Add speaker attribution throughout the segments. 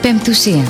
Speaker 1: Πεμπτουσία.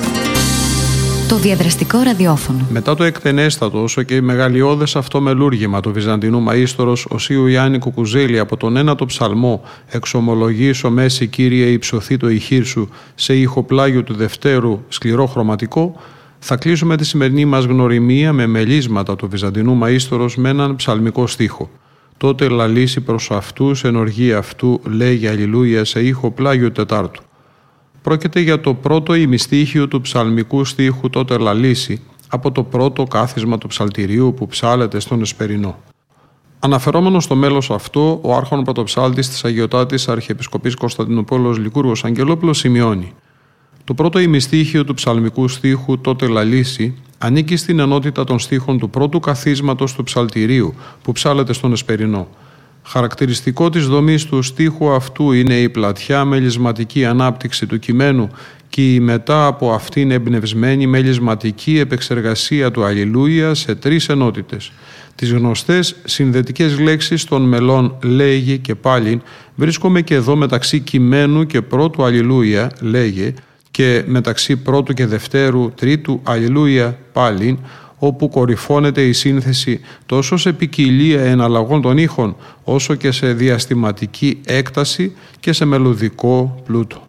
Speaker 1: Το διαδραστικό ραδιόφωνο.
Speaker 2: Μετά το εκτενέστατο όσο και μεγαλειώδες αυτό μελούργημα του Βυζαντινού μαΐστορος Οσίου Ιάννη Κουκουζέλη από τον ένατο ψαλμό «Εξομολογήσω μέση Κύριε υψωθεί το ηχείρ σου» σε ηχοπλάγιο του Δευτέρου σκληρό χρωματικό, θα κλείσουμε τη σημερινή μας γνωριμία με μελίσματα του Βυζαντινού μαΐστορος με έναν ψαλμικό στίχο. «Τότε λαλήσει προς αυτούς εν οργή αυτού λέγει αλληλούια» σε ηχοπλάγιο Τετάρτου. Πρόκειται για το πρώτο ημιστίχιο του ψαλμικού στίχου «Τότε λαλήσει» από το πρώτο κάθισμα του ψαλτηρίου που ψάλεται στον Εσπερινό. Αναφερόμενο στο μέλος αυτό, ο άρχον πρωτοψάλτης της Αγιωτάτης Αρχιεπισκοπής Κωνσταντινούπολεως Λικούργος Αγγελόπουλος σημειώνει: το πρώτο ημιστίχιο του ψαλμικού στίχου «Τότε λαλήσει» ανήκει στην ενότητα των στίχων του πρώτου καθίσματος του ψαλτηρίου που ψάλεται στον Εσπερινό. Χαρακτηριστικό της δομής του στίχου αυτού είναι η πλατιά μελισματική ανάπτυξη του κειμένου και η μετά από αυτήν εμπνευσμένη μελισματική επεξεργασία του Αλληλούια σε τρεις ενότητες. Τις γνωστές συνδετικές λέξεις των μελών «λέγε» και «πάλιν» βρίσκομαι και εδώ μεταξύ κειμένου και πρώτου Αλληλούια «λέγε» και μεταξύ πρώτου και δευτέρου τρίτου Αλληλούια «πάλιν», όπου κορυφώνεται η σύνθεση τόσο σε ποικιλία εναλλαγών των ήχων, όσο και σε διαστηματική έκταση και σε μελωδικό πλούτο.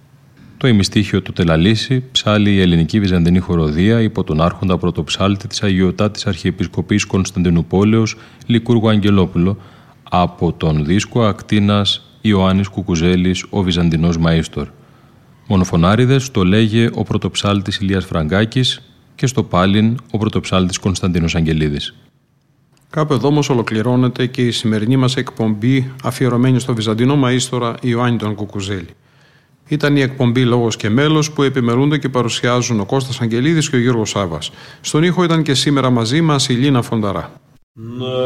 Speaker 3: Το ημιστίχιο του Τελαλήσει ψάλει η ελληνική βυζαντινή χοροδία υπό τον άρχοντα πρωτοψάλτη της Αγιωτάτης Αρχιεπισκοπής Κωνσταντινουπόλεως Λικούργο Αγγελόπουλο από τον δίσκο ακτίνας Ιωάννης Κουκουζέλης, ο Βυζαντινός Μαΐστορ. Μονοφωνάριδες το λέγε ο πρωτοψάλτης Ηλίας Φραγκάκης και στο πάλιν ο πρωτοψάλτης Κωνσταντίνος Αγγελίδης.
Speaker 2: Κάπου εδώ όμως ολοκληρώνεται και η σημερινή μας εκπομπή αφιερωμένη στο Βυζαντινό Μαΐστορα Ιωάννη τον Κουκουζέλη. Ήταν η εκπομπή «Λόγος και μέλος» που επιμελούνται και παρουσιάζουν ο Κώστας Αγγελίδης και ο Γιώργος Σάβας. Στον ήχο ήταν και σήμερα μαζί μας η Λίνα Φονταρά.